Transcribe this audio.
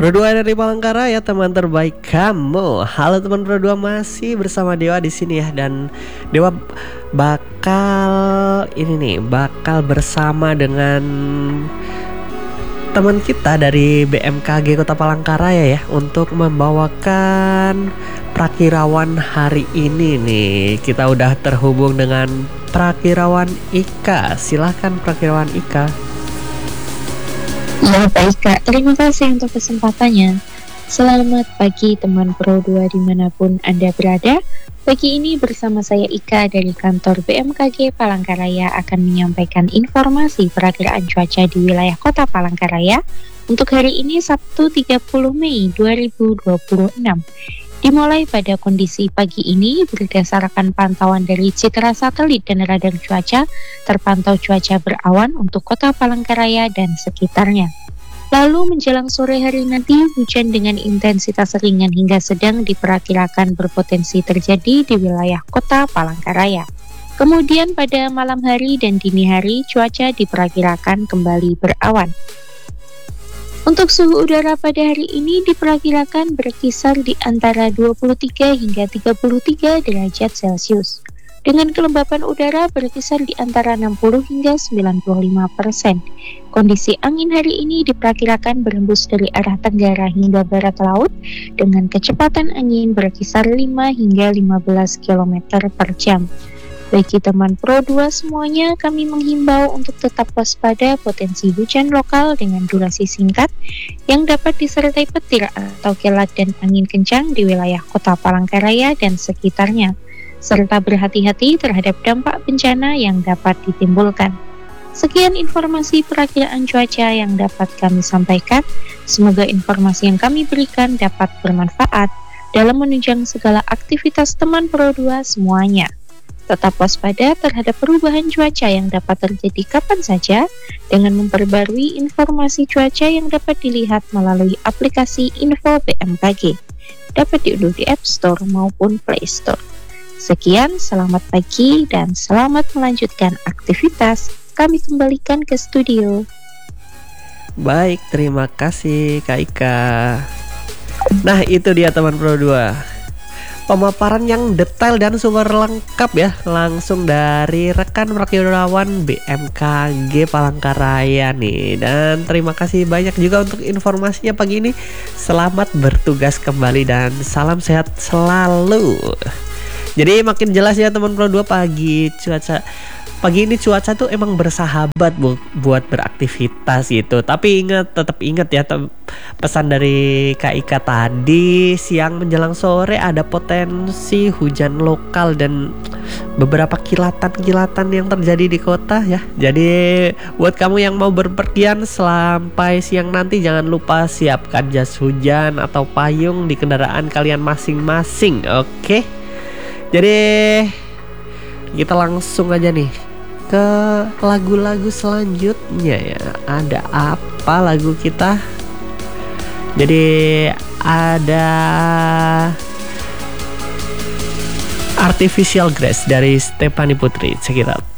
Pro 2 dari Palangkaraya, teman terbaik kamu. Halo teman Pro 2, masih bersama Dewa di sini ya, dan Dewa bakal bersama dengan teman kita dari BMKG Kota Palangkaraya ya, untuk membawakan prakirawan hari ini nih. Kita udah terhubung dengan Prakirawan Ika. Silahkan Prakirawan Ika. Ya baik Kak, terima kasih untuk kesempatannya. Selamat pagi teman Pro 2 dimanapun Anda berada. Pagi ini bersama saya Ika dari kantor BMKG Palangkaraya akan menyampaikan informasi perakiraan cuaca di wilayah kota Palangkaraya untuk hari ini Sabtu 30 Mei 2026. Dimulai pada kondisi pagi ini berdasarkan pantauan dari citra satelit dan radar cuaca, terpantau cuaca berawan untuk kota Palangkaraya dan sekitarnya. Lalu menjelang sore hari nanti, hujan dengan intensitas ringan hingga sedang diperkirakan berpotensi terjadi di wilayah kota Palangkaraya. Kemudian pada malam hari dan dini hari, cuaca diperkirakan kembali berawan. Untuk suhu udara pada hari ini diperkirakan berkisar di antara 23 hingga 33 derajat Celcius. Dengan kelembapan udara berkisar di antara 60 hingga 95%. Kondisi angin hari ini diperkirakan berembus dari arah tenggara hingga barat laut dengan kecepatan angin berkisar 5 hingga 15 km per jam. Bagi teman Pro 2 semuanya, kami menghimbau untuk tetap waspada potensi hujan lokal dengan durasi singkat yang dapat disertai petir atau kilat dan angin kencang di wilayah kota Palangkaraya dan sekitarnya, serta berhati-hati terhadap dampak bencana yang dapat ditimbulkan. Sekian informasi perakiraan cuaca yang dapat kami sampaikan. Semoga informasi yang kami berikan dapat bermanfaat dalam menunjang segala aktivitas teman Pro 2 semuanya. Tetap waspada terhadap perubahan cuaca yang dapat terjadi kapan saja dengan memperbarui informasi cuaca yang dapat dilihat melalui aplikasi Info BMKG. Dapat diunduh di App Store maupun Play Store. Sekian, selamat pagi dan selamat melanjutkan aktivitas. Kami kembalikan ke studio. Baik, terima kasih Kak Ika. Nah, itu dia teman Pro 2, pemaparan yang detail dan super lengkap ya, langsung dari rekan Prakirawan BMKG Palangkaraya nih. Dan terima kasih banyak juga untuk informasinya pagi ini. Selamat bertugas kembali dan salam sehat selalu. Jadi makin jelas ya teman Pro 2, pagi ini cuaca tuh emang bersahabat buat beraktivitas gitu. Tapi tetap ingat ya pesan dari Kak Ika tadi, siang menjelang sore ada potensi hujan lokal dan beberapa kilatan yang terjadi di kota ya. Jadi buat kamu yang mau berpergian sampai siang nanti, jangan lupa siapkan jas hujan atau payung di kendaraan kalian masing-masing. Oke. Jadi kita langsung aja nih ke lagu-lagu selanjutnya ya. Ada apa lagu kita? Jadi ada Artificial Grace dari Stefani Putri. Check it out.